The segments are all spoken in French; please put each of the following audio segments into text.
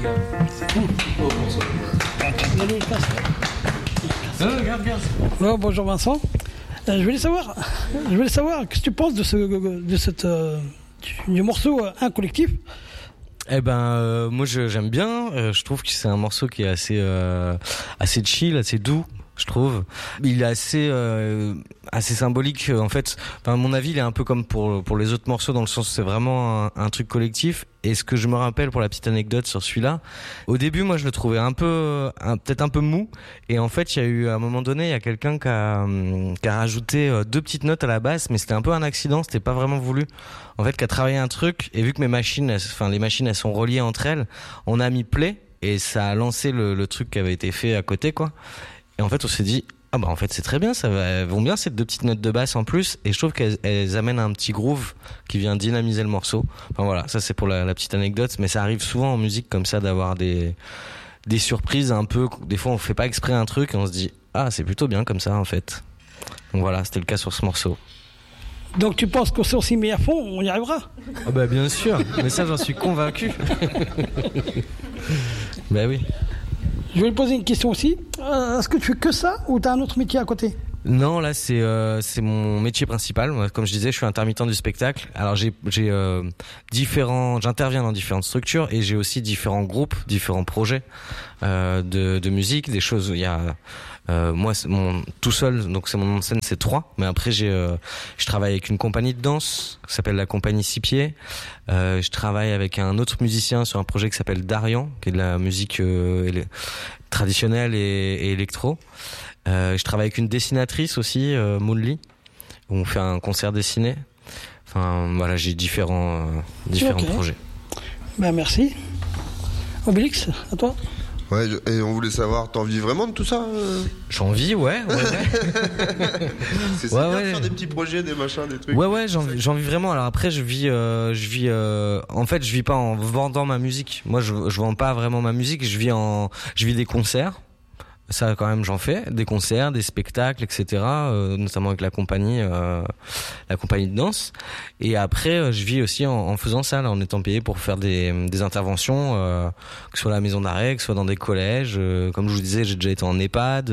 Allez, casse. Regarde. Oh, bonjour Vincent. Je voulais savoir qu'est-ce que tu penses du morceau Un collectif. Eh ben, moi j'aime bien. Je trouve que c'est un morceau qui est assez chill, assez doux. Je trouve, il est assez symbolique en fait. Enfin, à mon avis, il est un peu comme pour les autres morceaux dans le sens où c'est vraiment un truc collectif. Et ce que je me rappelle pour la petite anecdote sur celui-là, au début, moi, je le trouvais peut-être un peu mou. Et en fait, il y a eu à un moment donné, il y a quelqu'un qui a rajouté 2 petites notes à la basse, mais c'était un peu un accident, c'était pas vraiment voulu. En fait, qui a travaillé un truc et vu que les machines elles sont reliées entre elles, on a mis play et ça a lancé le truc qui avait été fait à côté, quoi. Et en fait, on s'est dit, ah bah en fait c'est très bien, elles vont bien ces 2 petites notes de basse en plus, et je trouve qu'elles amènent un petit groove qui vient dynamiser le morceau. Enfin voilà, ça c'est pour la petite anecdote, mais ça arrive souvent en musique comme ça d'avoir des surprises un peu. Des fois on fait pas exprès un truc et on se dit, ah c'est plutôt bien comme ça en fait. Donc voilà, c'était le cas sur ce morceau. Donc tu penses qu'on s'y met à fond, on y arrivera? Ah bah bien sûr, mais ça j'en suis convaincu. Bah oui. Je vais te poser une question aussi. Est-ce que tu fais que ça ou tu as un autre métier à côté? Non, là c'est mon métier principal. Moi, comme je disais, je suis intermittent du spectacle. Alors j'interviens dans différentes structures et j'ai aussi différents groupes, différents projets de musique, des choses. Il y a moi tout seul, donc c'est mon nom de scène, c'est 3. Mais après je travaille avec une compagnie de danse qui s'appelle la compagnie 6 pieds. Je travaille avec un autre musicien sur un projet qui s'appelle Darian, qui est de la musique traditionnelle et électro. Je travaille avec une dessinatrice aussi, Moonly, où on fait un concert dessiné. Enfin voilà, j'ai différents projets. Ben merci. Obélix, à toi. Ouais, et on voulait savoir, t'en vis vraiment de tout ça J'en vis, ouais. C'est bien de faire des petits projets, des machins, des trucs. Ouais, j'en vis vraiment. Alors après, je vis en fait, je vis pas en vendant ma musique. Moi, je vends pas vraiment ma musique. Je vis des concerts. Ça, quand même, j'en fais des concerts, des spectacles, etc. Notamment avec la compagnie de danse. Et après, je vis aussi en faisant ça, là, en étant payé pour faire des interventions, que ce soit à la maison d'arrêt, que ce soit dans des collèges. Comme je vous disais, j'ai déjà été en EHPAD.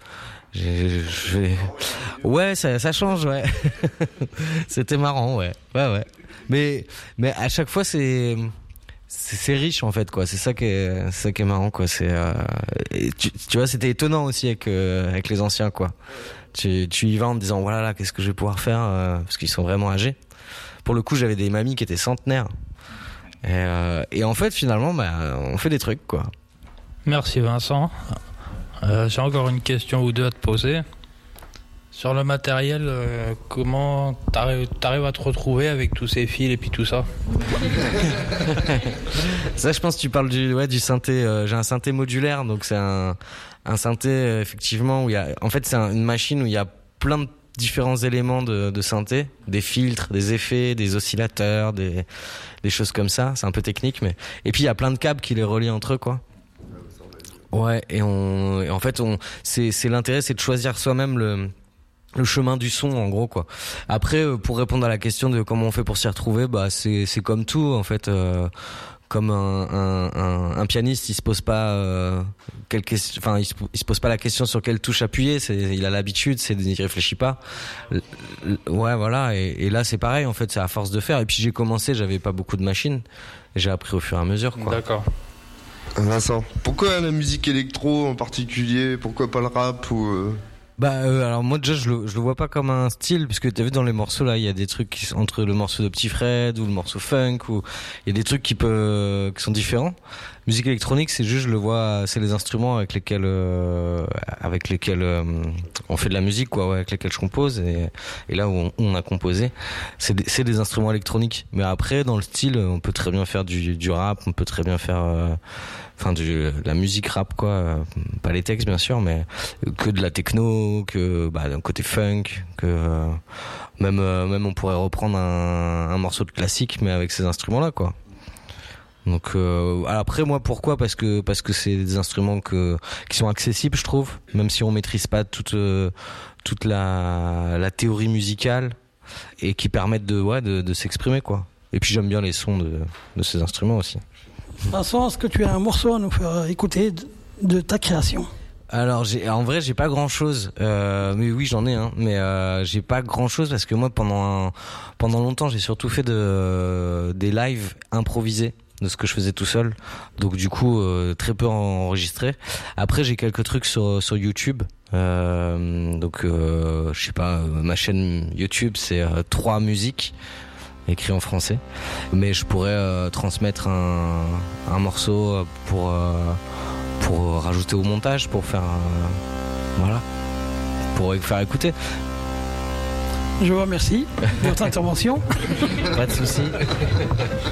Ouais, ça change, ouais. C'était marrant, ouais. Mais à chaque fois, c'est riche en fait, quoi. C'est ça qui est marrant, quoi. Tu vois, c'était étonnant aussi avec les anciens, quoi. Tu y vas en te disant voilà, là, qu'est-ce que je vais pouvoir faire, parce qu'ils sont vraiment âgés. Pour le coup, j'avais des mamies qui étaient centenaires. Et en fait, finalement, on fait des trucs, quoi. Merci Vincent. J'ai encore une question ou deux à te poser. Sur le matériel, comment t'arrives à te retrouver avec tous ces fils et puis tout ça? Ça, je pense que tu parles du synthé. J'ai un synthé modulaire, donc c'est un synthé effectivement où c'est une machine où il y a plein de différents éléments de synthé, des filtres, des effets, des oscillateurs, des choses comme ça. C'est un peu technique, et puis il y a plein de câbles qui les relient entre eux, quoi. Ouais, et en fait, c'est l'intérêt, c'est de choisir soi-même le chemin du son, en gros, quoi. Après, pour répondre à la question de comment on fait pour s'y retrouver, c'est comme tout, en fait. Comme un pianiste, il se pose pas il se pose pas la question sur quelle touche appuyer. Il a l'habitude, il réfléchit pas. Ouais, voilà. Et là, c'est pareil, en fait, c'est à force de faire. Et puis j'ai commencé, j'avais pas beaucoup de machines. Et j'ai appris au fur et à mesure, quoi. D'accord. Vincent, pourquoi la musique électro en particulier? Pourquoi pas le rap ou alors moi déjà je le vois pas comme un style, puisque t'as vu dans les morceaux là, il y a des trucs entre le morceau de Petit Fred ou le morceau funk, ou il y a des trucs qui sont différents. Musique électronique, c'est juste, je le vois, c'est les instruments avec lesquels on fait de la musique, quoi, ouais, avec lesquels je compose, et là où on a composé, c'est des instruments électroniques. Mais après, dans le style, on peut très bien faire du rap, on peut très bien faire de la musique rap, quoi, pas les textes bien sûr, mais que de la techno, que d'un côté funk, que même on pourrait reprendre un morceau de classique mais avec ces instruments là, quoi. Donc après, moi, pourquoi? Parce que c'est des instruments qui sont accessibles, je trouve, même si on maîtrise pas toute la théorie musicale, et qui permettent de s'exprimer, quoi. Et puis j'aime bien les sons de ces instruments aussi. Vincent, est-ce que tu as un morceau à nous faire écouter de ta création? Alors en vrai j'ai pas grand chose, mais oui j'en ai, mais j'ai pas grand chose parce que moi pendant longtemps j'ai surtout fait des lives improvisés de ce que je faisais tout seul, donc du coup très peu enregistré. Après j'ai quelques trucs sur YouTube, donc je sais pas, ma chaîne YouTube c'est 3 musiques écrit en français, mais je pourrais transmettre un morceau pour rajouter au montage, pour faire voilà, pour faire écouter. Je vous remercie de votre intervention. Pas de souci.